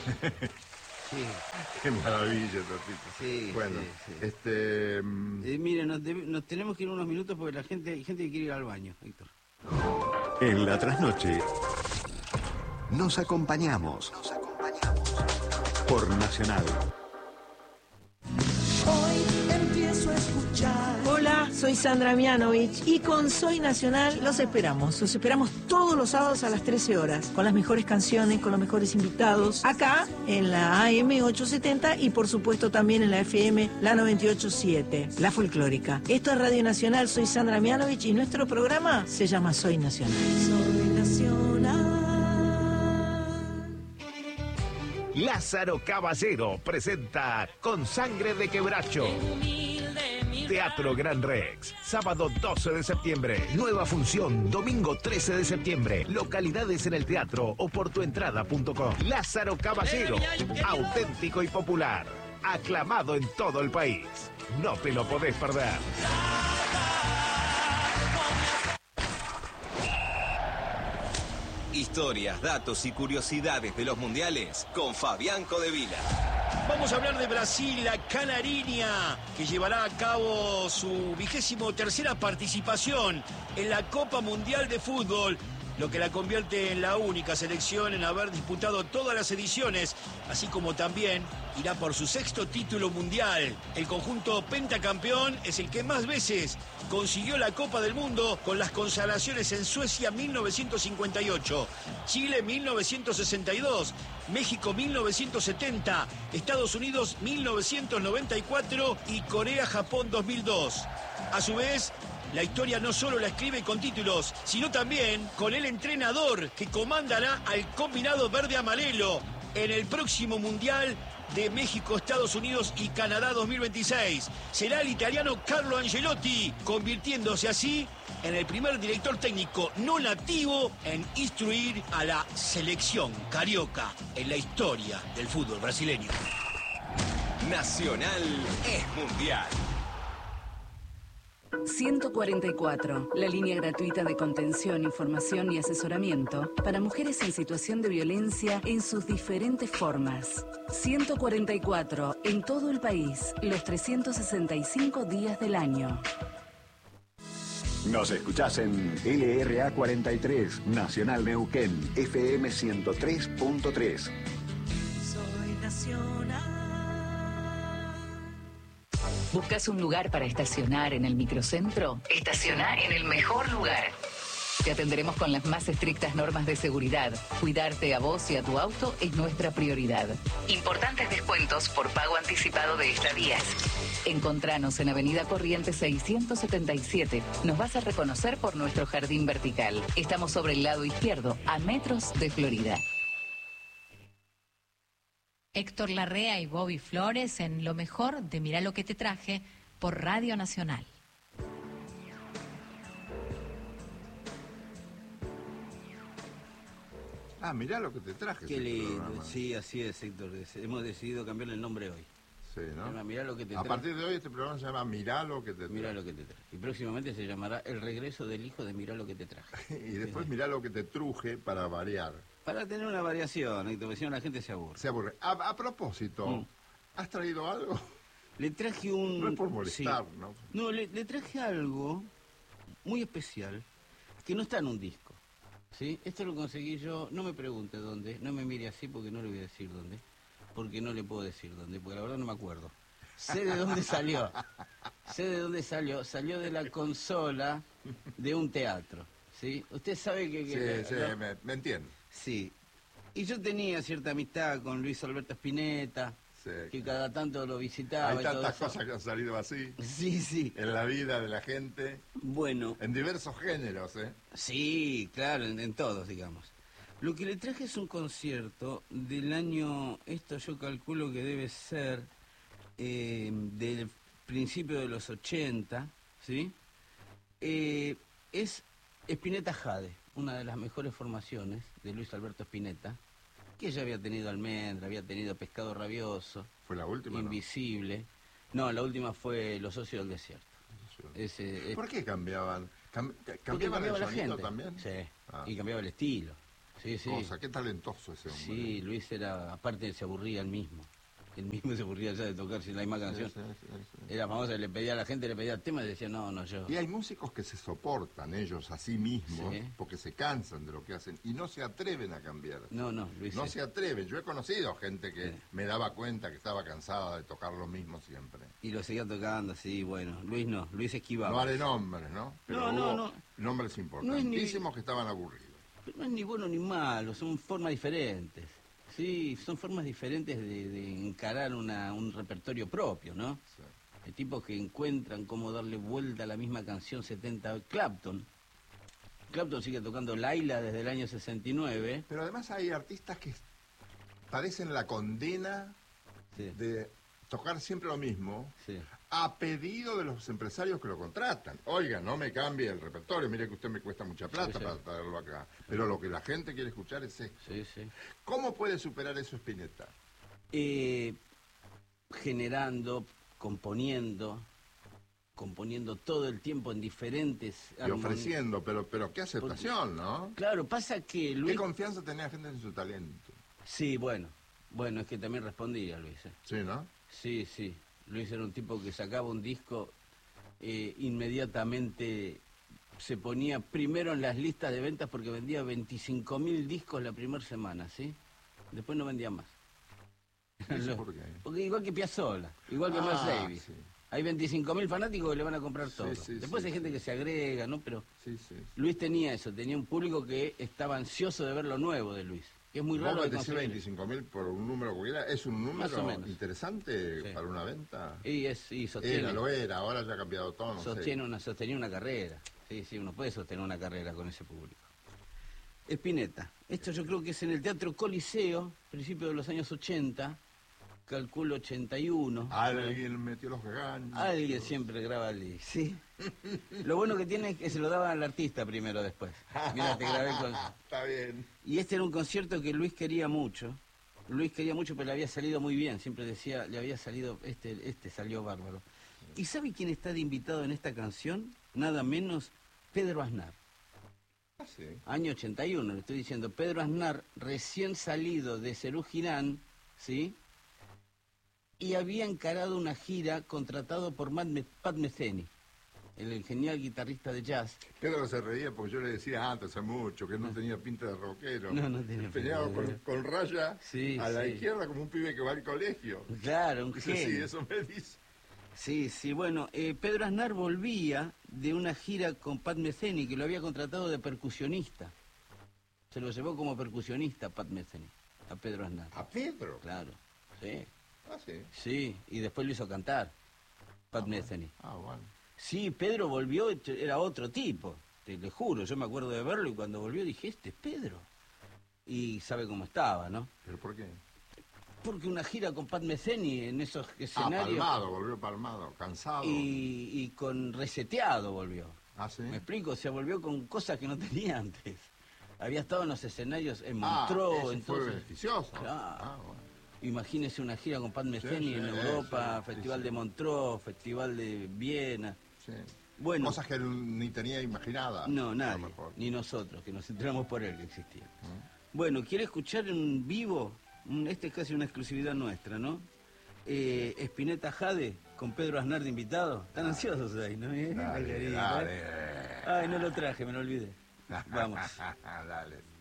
Sí. Qué maravilla, Totito. Sí, bueno, sí. Miren, nos tenemos que ir unos minutos porque hay gente que quiere ir al baño, Héctor. En la trasnoche nos acompañamos por Nacional. Hoy empiezo a escuchar. Hola, soy Sandra Mianovich y con Soy Nacional los esperamos todos los sábados a las 13 horas, con las mejores canciones, con los mejores invitados, acá en la AM 870 y por supuesto también en la FM, la 98.7, la folclórica. Esto es Radio Nacional, soy Sandra Mianovich y nuestro programa se llama Soy Nacional. Soy Nacional. Lázaro Caballero presenta Con Sangre de Quebracho. Teatro Gran Rex, sábado 12 de septiembre. Nueva función, domingo 13 de septiembre. Localidades en el teatro o por tuentrada.com. Lázaro Caballero, auténtico y popular. Aclamado en todo el país. No te lo podés perder. Historias, datos y curiosidades de los mundiales con Fabián Codevila. Vamos a hablar de Brasil, la Canariña, que llevará a cabo su 23ª participación en la Copa Mundial de Fútbol, lo que la convierte en la única selección en haber disputado todas las ediciones, así como también irá por su 6º título mundial. El conjunto pentacampeón es el que más veces consiguió la Copa del Mundo, con las consagraciones en Suecia 1958, Chile 1962, México 1970, Estados Unidos 1994 y Corea-Japón 2002. A su vez, la historia no solo la escribe con títulos, sino también con el entrenador que comandará al combinado verde-amarelo en el próximo Mundial de México, Estados Unidos y Canadá 2026. Será el italiano Carlo Ancelotti, convirtiéndose así en el primer director técnico no nativo en instruir a la selección carioca en la historia del fútbol brasileño. Nacional es mundial. 144, la línea gratuita de contención, información y asesoramiento para mujeres en situación de violencia en sus diferentes formas. 144, en todo el país, los 365 días del año. Nos escuchás en LRA 43, Nacional Neuquén, FM 103.3. Soy Nacional. ¿Buscas un lugar para estacionar en el microcentro? Estaciona en el mejor lugar. Te atenderemos con las más estrictas normas de seguridad. Cuidarte a vos y a tu auto es nuestra prioridad. Importantes descuentos por pago anticipado de estadías. Encontranos en Avenida Corrientes 677. Nos vas a reconocer por nuestro jardín vertical. Estamos sobre el lado izquierdo, a metros de Florida. Héctor Larrea y Bobby Flores en Lo Mejor de Mirá lo que te traje por Radio Nacional. Ah, mirá lo que te traje. Qué lindo, sí, así es, Héctor. Hemos decidido cambiarle el nombre hoy. Sí, ¿no? Mirá lo que te A traje. partir de hoy este programa se llama Mirá lo que te traje. Mirá lo que te traje. Y próximamente se llamará El regreso del hijo de Mirá lo que te traje. Y después mirá lo que te truje para variar. Para tener una variación, Héctor, porque si no la gente se aburre. Se aburre. A propósito, ¿has traído algo? Le traje un... No es por molestar, sí. ¿no? No, le traje algo muy especial que no está en un disco. ¿Sí? Esto lo conseguí yo, no me pregunte dónde, no me mire así porque no le voy a decir dónde, porque no le puedo decir dónde, porque la verdad no me acuerdo. Sé de dónde salió, salió de la consola de un teatro, ¿sí? Usted sabe que Sí, me entiendo. Sí, y yo tenía cierta amistad con Luis Alberto Spinetta, Sí, que cada tanto lo visitaba. hay y todo tantas eso. cosas que han salido así. Sí, sí. En la vida de la gente. Bueno. En diversos géneros, ¿eh? Sí, claro, en todos, digamos. Lo que le traje es un concierto del año, esto yo calculo que debe ser del principio de los 80, ¿sí? Es Spinetta Jade, una de las mejores formaciones de Luis Alberto Spinetta, que ya había tenido Almendra, había tenido Pescado Rabioso. ¿Fue la última? Invisible. No, la última fue Los Socios del Desierto. ¿Por qué cambiaban? Porque ¿Cambiaban el cambiaba la sonido gente también? Sí, Ah. y cambiaba el estilo. Sí, sí. cosa. Qué talentoso ese hombre. Sí, Luis era, aparte se aburría él mismo. Él mismo se aburría ya de tocar sin la misma canción. Sí. Era famosa, le pedía a la gente, le pedía temas y decía, no, yo. Y hay músicos que se soportan ellos a sí mismos, Sí. porque se cansan de lo que hacen y no se atreven a cambiar. No, Luis. No se atreven. Yo he conocido gente que me daba cuenta que estaba cansada de tocar lo mismo siempre. Y lo seguía tocando, sí, bueno. Luis no, Luis esquivaba. No haré nombres, ¿no? Pero No, hubo no. nombres importantísimos que estaban aburridos. Pero no es ni bueno ni malo, son formas diferentes. Sí, son formas diferentes de encarar un repertorio propio, ¿no? Sí. Hay tipos que encuentran cómo darle vuelta a la misma canción 70. Clapton sigue tocando Laila desde el año 69. Pero además hay artistas que padecen la condena de tocar siempre lo mismo, a pedido de los empresarios que lo contratan. Oiga, no me cambie el repertorio, mire que usted me cuesta mucha plata para traerlo acá. Pero lo que la gente quiere escuchar es esto. ¿Cómo puede superar eso Spinetta? Generando, componiendo todo el tiempo en diferentes y ofreciendo, pero qué aceptación, ¿no? Claro, pasa que Luis... ¿Qué confianza tenía la gente en su talento? Sí, bueno, es que también respondía Luis. Sí, ¿no? Sí. Luis era un tipo que sacaba un disco, inmediatamente se ponía primero en las listas de ventas porque vendía 25.000 discos la primera semana, ¿sí? Después no vendía más. ¿Eso por qué? Porque igual que Piazzolla, igual que Miles Davis. Sí. Hay 25.000 fanáticos que le van a comprar todo. Después hay gente que se agrega, ¿no? Pero Luis tenía eso, tenía un público que estaba ansioso de ver lo nuevo de Luis. Que es muy raro de conseguir. 25.000 por un número cualquiera, ¿es un número interesante para una venta? Y sostiene. Lo era, ahora ya ha cambiado todo, no sostenía una carrera. Sí, uno puede sostener una carrera con ese público. Spinetta. Esto yo creo que es en el Teatro Coliseo, principio de los años 80, calculo 81. Alguien metió los ganchos. Alguien siempre graba el disco, ¿sí? Lo bueno que tiene es que se lo daba al artista primero después. Mira, te grabé con... Está bien. Y este era un concierto que Luis quería mucho. Pero le había salido muy bien. Siempre decía, le había salido, este salió bárbaro. ¿Y sabe quién está de invitado en esta canción? Nada menos Pedro Aznar. Sí. Año 81, le estoy diciendo. Pedro Aznar, recién salido de Serú Girán, ¿sí? Y había encarado una gira contratado por Pat Metheny, el genial guitarrista de jazz. Pedro se reía porque yo le decía antes, hace mucho, que no tenía pinta de rockero. No tenía pinta. Con raya a la izquierda como un pibe que va al colegio. Claro, un genio. Sí, eso me dice. Sí, bueno, Pedro Aznar volvía de una gira con Pat Metheny, que lo había contratado de percusionista. Se lo llevó como percusionista Pat Metheny, a Pedro Aznar. ¿A Pedro? Claro, sí. Ah, sí. Sí, y después lo hizo cantar, Pat Metheny. Bueno. Sí, Pedro volvió, era otro tipo, te juro, yo me acuerdo de verlo y cuando volvió dije, este es Pedro. Y sabe cómo estaba, ¿no? ¿Pero por qué? Porque una gira con Pat Metheny en esos escenarios... volvió palmado, cansado. Y con reseteado volvió. ¿Ah, sí? ¿Me explico? O sea, volvió con cosas que no tenía antes. Había estado en los escenarios en Montreux, entonces... fue beneficioso. Claro. Imagínese una gira con Pat Metheny en Europa, Festival de Montreux, Festival de Viena. Sí. Bueno, cosas que ni tenía imaginada. No, nadie, ni nosotros, que nos enteramos por él que existía. Bueno, ¿quiere escuchar en vivo? Este es casi una exclusividad nuestra, ¿no? Spinetta Jade con Pedro Aznar de invitado. Están ansiosos ahí, ¿no? Dale. Ay, no lo traje, me lo olvidé. Vamos. Dale.